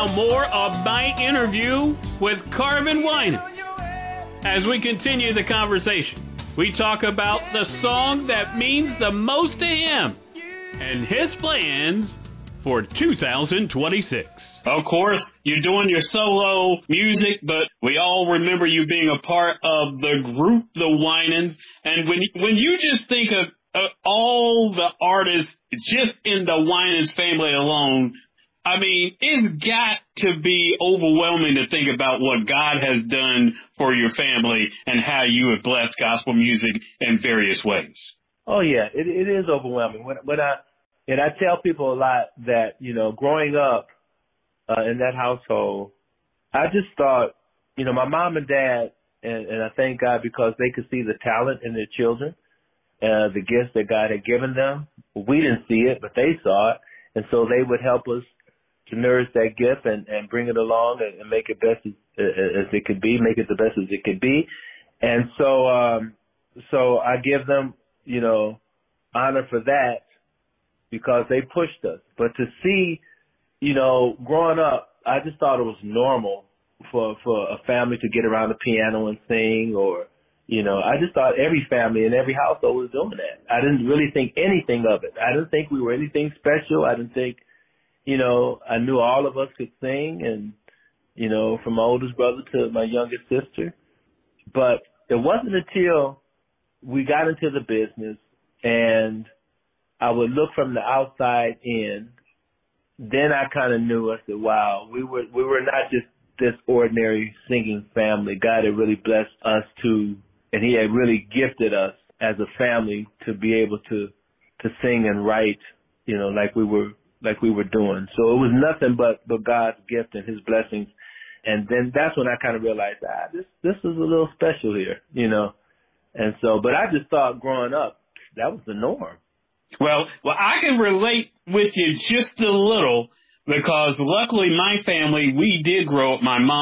now more of my interview with Carvin Winans. As we continue the conversation, we talk about the song that means the most to him and his plans for 2026. Of course, you're doing your solo music, but we all remember you being a part of the group, the Winans. And when you just think of all the artists just in the Winans family alone, I mean, it's got to be overwhelming to think about what God has done for your family and how you have blessed gospel music in various ways. Oh, yeah, it is overwhelming. And I tell people a lot that, you know, growing up in that household, I just thought, you know, my mom and dad, and I thank God because they could see the talent in their children, the gifts that God had given them. We didn't see it, but they saw it. And so they would help us to nourish that gift and bring it along and make it best as it could be, make it the best as it could be. And so I give them, you know, honor for that because they pushed us. But to see, you know, growing up, I just thought it was normal for a family to get around the piano and sing, or, you know, I just thought every family in every household was doing that. I didn't really think anything of it. I didn't think we were anything special. I didn't think, you know, I knew all of us could sing, and, you know, from my oldest brother to my youngest sister. But it wasn't until we got into the business and I would look from the outside in, then I kind of knew, I said, wow, we were not just this ordinary singing family. God had really blessed us and he had really gifted us as a family to be able to sing and write, you know, like we were doing. So it was nothing but God's gift and his blessings. And then that's when I kind of realized, this is a little special here, you know. And so, but I just thought growing up, that was the norm. Well, I can relate with you just a little because luckily my family, we did grow up. My mom